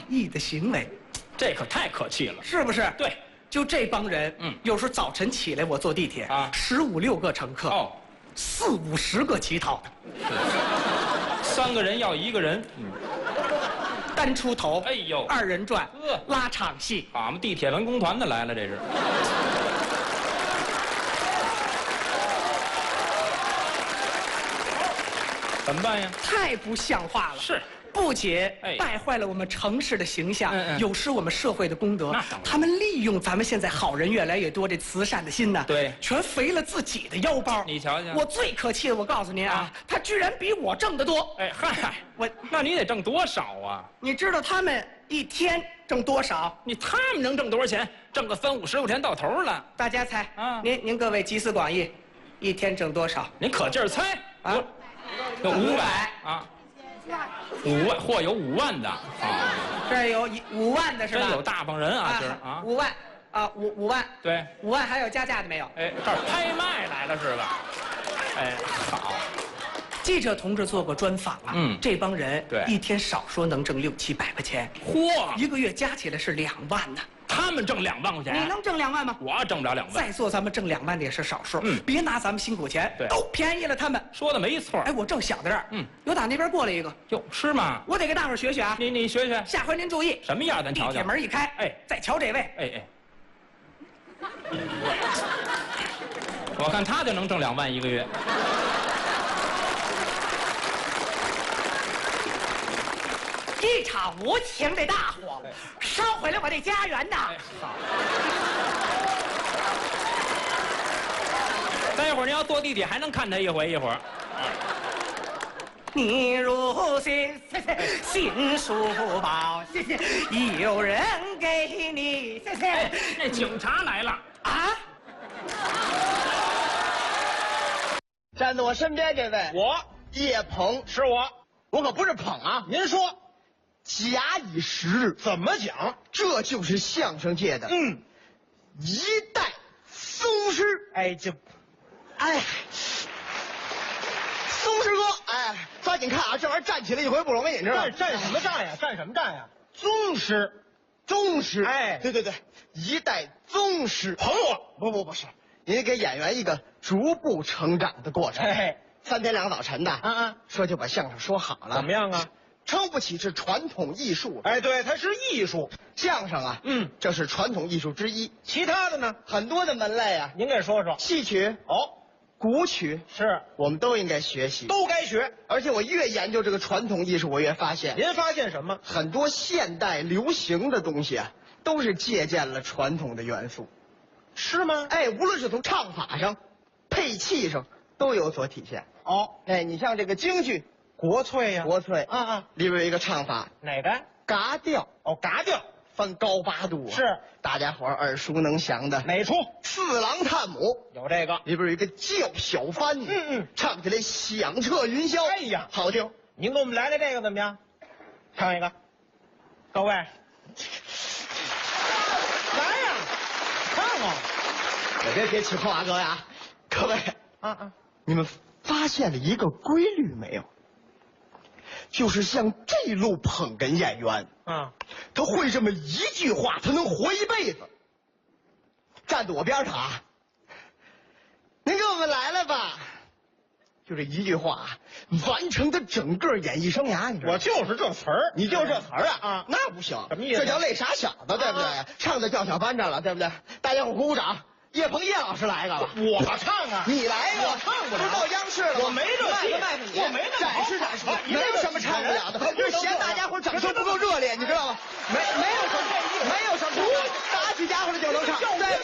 义的行为， 这可太可气了。 是不是？ 对， 就这帮人，有时候早晨起来我坐地铁啊，15、16个乘客，哦，40、50个乞讨的 ，3个人要1个人， 单出头， 哎呦 ，2人转，拉场戏， 俺们地铁文工团的来了，这是。怎么办呀？ 太不像话了。 是。 不仅败坏了我们城市的形象，有失我们社会的公德。他们利用咱们现在好人越来越多这慈善的心呢，对，全肥了自己的腰包。你瞧瞧，我最可气的，我告诉您啊，他居然比我挣得多。哎嗨， 那你得挣多少啊？ 你知道他们一天挣多少？ 他们能挣多少钱？挣个3、5、15天到头了。 大家猜啊？您各位集思广益，一天挣多少？ 您可劲儿猜啊！有500啊。5万，嚯，有5万的啊！ 这有5万的是吧？ 真有大帮人啊，这啊 ，5万啊，5万， 对 ，5万还有加价的没有？ 哎，这儿拍卖来了是吧？哎，好。 记者同志做过专访啊，这帮人对一天少说能挣6、700块钱，嚯，一个月加起来是2万呢。他们挣2万块钱，你能挣2万吗？我挣不了2万。在座咱们挣2万的也是少数，别拿咱们辛苦钱，都便宜了他们。 说的没错。 哎，我正想在这儿，有打那边过来一个， 哟，是吗？ 我得给大伙学学啊。 你学学， 下回您注意。 什么样？咱瞧瞧。 地铁门一开，哎，再瞧这位， 哎，我看他就能挣2万1个月。 一场无情的大火，烧毁了我的家园呐！ 好。待会儿您要坐地铁还能看他一会儿。 你如新书包，谢谢，有人给你，谢谢。 那警察来了啊！ 站在我身边这位， 我叶鹏， 是我可不是捧啊！ 您说。 假以时日， 怎么讲？ 这就是相声界的一代宗师。宗师哥，抓紧看啊！这玩意儿站起来一回不容易，你知道吗？ 站什么站呀？站什么站呀？ 宗师，对，一代宗师。 捧我？ 不是，您给演员一个逐步成长的过程。3天2早晨的，说就把相声说好了。 怎么样啊？ 称不起是传统艺术。 对，它是艺术。 相声啊，这是传统艺术之一。 其他的呢？ 很多的门类啊， 您给说说。 戏曲、古曲是我们都应该学习， 都该学。 而且我越研究这个传统艺术，我越发现， 您发现什么？ 很多现代流行的东西啊，都是借鉴了传统的元素， 是吗？ 无论是从唱法上、配器上都有所体现。你像这个京剧。 国粹呀， 国粹里边有一个唱法， 哪个？ 嘎调。 嘎调， 翻高八度是大家伙耳熟能详的。 哪出？ 四郎探母有这个， 里边有一个叫小番，唱起来响彻云霄。 哎呀， 好听！ 您给我们来这个怎么样？唱一个，各位，来呀，唱啊！ 别起哄啊，各位啊，各位你们发现了一个规律没有？就是像这路捧哏演员他会这么一句话，他能活一辈子。站在我边上啊，您给我们来了吧，就这一句话完成他整个演艺生涯。你知道我就是这词儿， 你就是这词儿那不行， 什么意思？ 这叫累傻小子，对不对？唱到叫小班上了，对不对？大家伙鼓鼓掌。叶鹏叶老师来一个了， 我唱啊， 你来一个， 我唱不了。 不到央视了， 我没这戏， 卖你， 我没那展示，没有什么唱不了的，就是嫌大家伙掌声不够热烈，你知道吗？没有什么，打起家伙来就能唱，对不对？